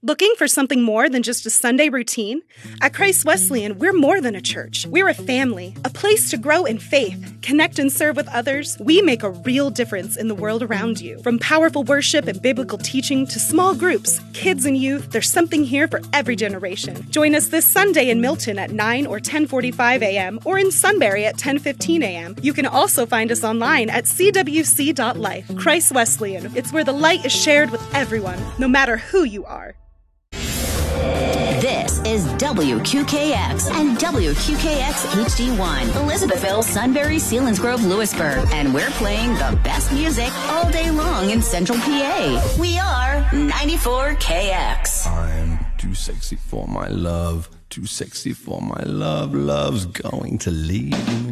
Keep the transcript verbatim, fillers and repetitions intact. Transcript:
Looking for something more than just a Sunday routine? At Christ Wesleyan, we're more than a church. We're a family, a place to grow in faith, connect and serve with others. We make a real difference in the world around you. From powerful worship and biblical teaching to small groups, kids and youth, there's something here for every generation. Join us this Sunday in Milton at nine or ten forty-five a.m. or in Sunbury at ten fifteen a.m. You can also find us online at c w c dot life. Christ Wesleyan, it's where the light is shared with everyone, no matter who you are. This is W Q K X and W Q K X H D one, Elizabethville, Sunbury, Selinsgrove, Lewisburg, and we're playing the best music all day long in Central P A. We are ninety-four K X. I'm too sexy for my love, too sexy for my love, love's going to leave me.